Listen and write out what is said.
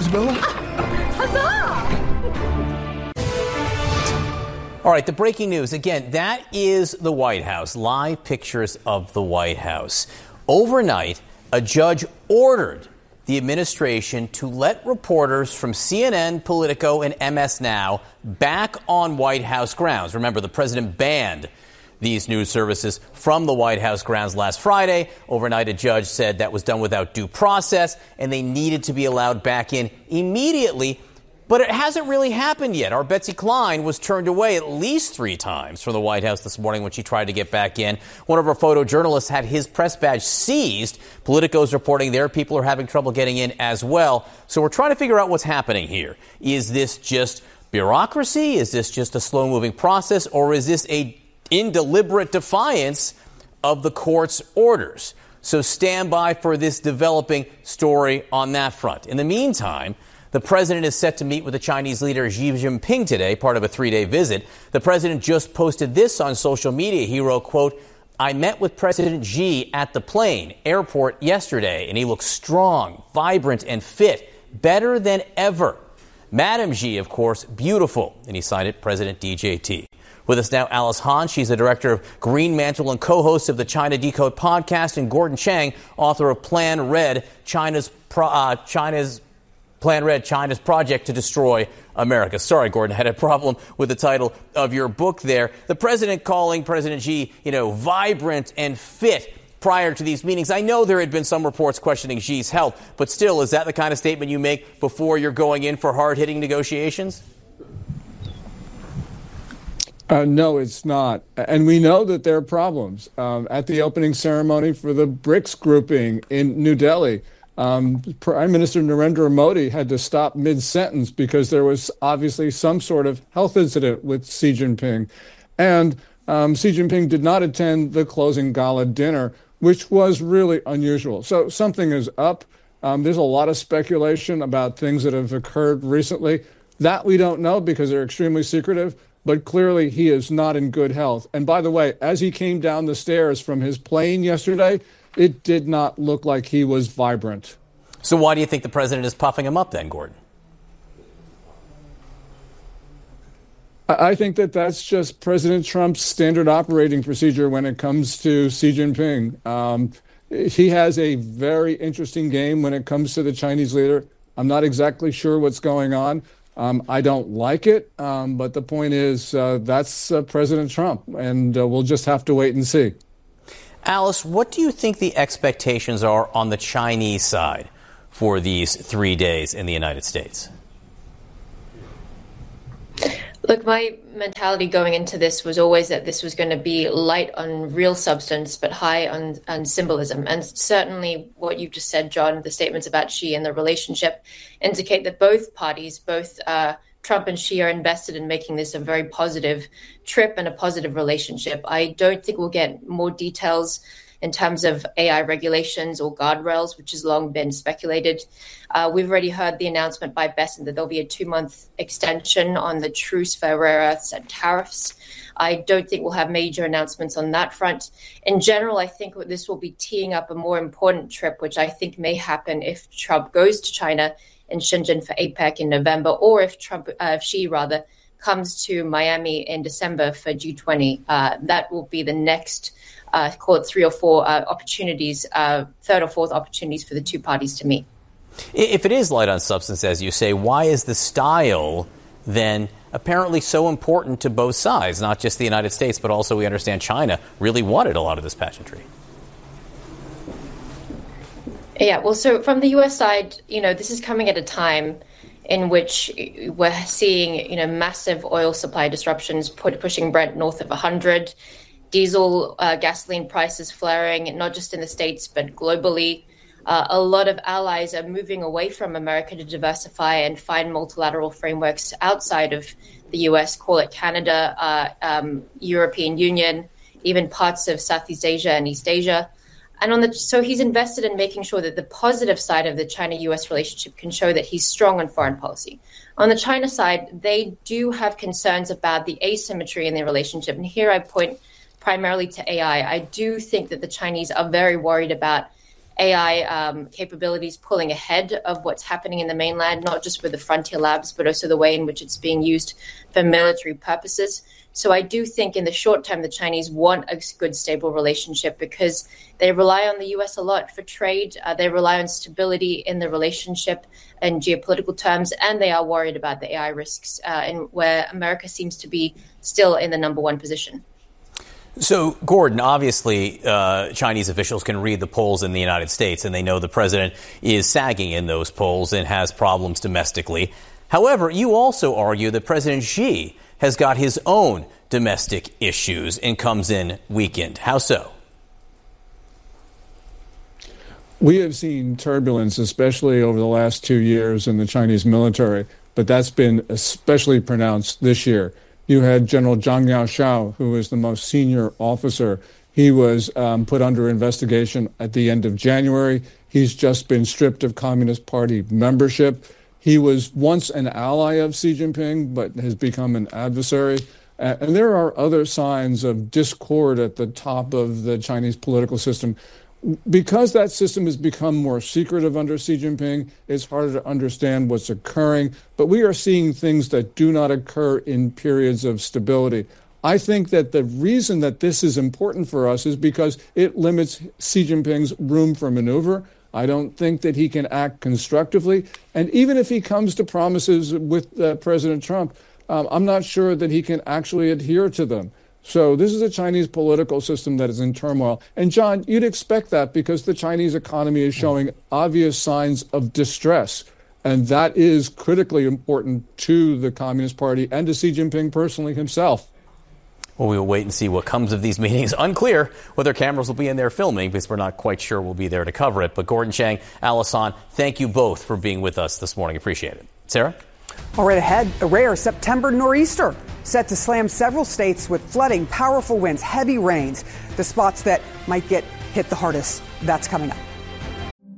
Roosevelt. Huzzah! All right, the breaking news. Again, that is the White House. Live pictures of the White House. Overnight, a judge ordered the administration to let reporters from CNN, Politico, and MS Now back on White House grounds. Remember, the president banned these news services from the White House grounds last Friday. Overnight, a judge said that was done without due process, and they needed to be allowed back in immediately. But it hasn't really happened yet. Our Betsy Klein was turned away at least 3 times from the White House this morning when she tried to get back in. One of our photojournalists had his press badge seized. Politico's reporting their people are having trouble getting in as well. So we're trying to figure out what's happening here. Is this just bureaucracy? Is this just a slow-moving process? Or is this a in deliberate defiance of the court's orders? So stand by for this developing story on that front. In the meantime, the president is set to meet with the Chinese leader Xi Jinping today, part of a 3-day visit. The president just posted this on social media. He wrote, quote, "I met with President Xi at the plane airport yesterday, and he looks strong, vibrant, and fit, better than ever. Madam Xi, of course, beautiful." And he cited President DJT. With us now, Alice Han. She's the director of Green Mantle and co-host of the China Decode podcast, and Gordon Chang, author of Plan Red, China's project to destroy America. Sorry, Gordon, I had a problem with the title of your book there. The president calling President Xi, vibrant and fit prior to these meetings. I know there had been some reports questioning Xi's health, but still, is that the kind of statement you make before you're going in for hard-hitting negotiations? No, it's not. And we know that there are problems. At the opening ceremony for the BRICS grouping in New Delhi, Prime Minister Narendra Modi had to stop mid-sentence because there was obviously some sort of health incident with Xi Jinping. And Xi Jinping did not attend the closing gala dinner, which was really unusual. So something is up. There's a lot of speculation about things that have occurred recently. That we don't know because they're extremely secretive. But clearly he is not in good health. And by the way, as he came down the stairs from his plane yesterday, it did not look like he was vibrant. So why do you think the president is puffing him up then, Gordon? I think that that's just President Trump's standard operating procedure when it comes to Xi Jinping. He has a very interesting game when it comes to the Chinese leader. I'm not exactly sure what's going on. I don't like it, but the point is that's President Trump, and we'll just have to wait and see. Alice, what do you think the expectations are on the Chinese side for these 3 days in the United States? Look, my mentality going into this was always that this was going to be light on real substance, but high on symbolism. And certainly what you've just said, John, the statements about Xi and the relationship indicate that both parties, both Trump and Xi, are invested in making this a very positive trip and a positive relationship. I don't think we'll get more details in terms of AI regulations or guardrails, which has long been speculated. We've already heard the announcement by Bessent that there'll be a 2-month extension on the truce for rare earths and tariffs. I don't think we'll have major announcements on that front. In general, I think this will be teeing up a more important trip, which I think may happen if Trump goes to China in Shenzhen for APEC in November, or if Xi comes to Miami in December for G20. That will be the next call it 3 or 4 opportunities, third or fourth opportunities for the two parties to meet. If it is light on substance, as you say, why is the style then apparently so important to both sides, not just the United States, but also we understand China really wanted a lot of this pageantry? Yeah, well, so from the U.S. side, this is coming at a time in which we're seeing, massive oil supply disruptions pushing Brent north of 100. Diesel, gasoline prices flaring, not just in the States, but globally. A lot of allies are moving away from America to diversify and find multilateral frameworks outside of the U.S., call it Canada, European Union, even parts of Southeast Asia and East Asia. And so he's invested in making sure that the positive side of the China-U.S. relationship can show that he's strong on foreign policy. On the China side, they do have concerns about the asymmetry in their relationship. And here I point primarily to AI. I do think that the Chinese are very worried about AI capabilities pulling ahead of what's happening in the mainland, not just with the frontier labs, but also the way in which it's being used for military purposes. So I do think in the short term, the Chinese want a good, stable relationship because they rely on the U.S. a lot for trade. They rely on stability in the relationship in geopolitical terms, and they are worried about the AI risks, where America seems to be still in the number one position. So, Gordon, obviously, Chinese officials can read the polls in the United States, and they know the president is sagging in those polls and has problems domestically. However, you also argue that President Xi has got his own domestic issues and comes in weakened. How so? We have seen turbulence, especially over the last 2 years in the Chinese military, but that's been especially pronounced this year. You had General Zhang Yaoshao, who is the most senior officer. He was put under investigation at the end of January. He's just been stripped of Communist Party membership. He was once an ally of Xi Jinping, but has become an adversary. And there are other signs of discord at the top of the Chinese political system. Because that system has become more secretive under Xi Jinping, it's harder to understand what's occurring. But we are seeing things that do not occur in periods of stability. I think that the reason that this is important for us is because it limits Xi Jinping's room for maneuver. I don't think that he can act constructively. And even if he comes to promises with President Trump, I'm not sure that he can actually adhere to them. So this is a Chinese political system that is in turmoil. And John, you'd expect that because the Chinese economy is showing obvious signs of distress. And that is critically important to the Communist Party and to Xi Jinping personally himself. Well, we will wait and see what comes of these meetings. Unclear whether cameras will be in there filming because we're not quite sure we'll be there to cover it. But Gordon Chang, Alice Han, thank you both for being with us this morning. Appreciate it. Sarah? All right, ahead, a rare September nor'easter set to slam several states with flooding, powerful winds, heavy rains. The spots that might get hit the hardest. That's coming up.